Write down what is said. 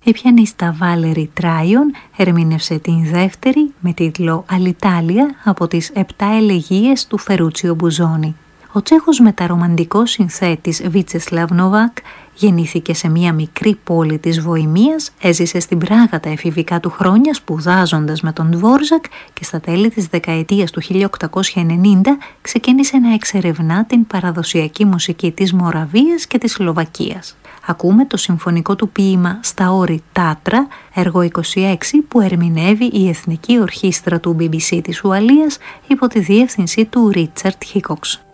Η πιανίστα Βάλερη Τράιον ερμήνευσε την δεύτερη με τίτλο «Αλιτάλια» από τις 7 ελεγείες του Φερούτσιο Μπουζόνι. Ο Τσέχος μεταρομαντικός συνθέτης Βίτσεσλαβ Νοβάκ γεννήθηκε σε μια μικρή πόλη της Βοημίας, έζησε στην Πράγα τα εφηβικά του χρόνια σπουδάζοντας με τον Δβόρζακ και στα τέλη της δεκαετίας του 1890 ξεκίνησε να εξερευνά την παραδοσιακή μουσική της Μοραβίας και της Σλοβακίας. Ακούμε το συμφωνικό του ποίημα «Στα όρη Τάτρα», έργο 26 που ερμηνεύει η Εθνική Ορχήστρα του BBC της Ουαλίας υπό τη διεύθυνση του Ρίτσαρτ Χίκοξ.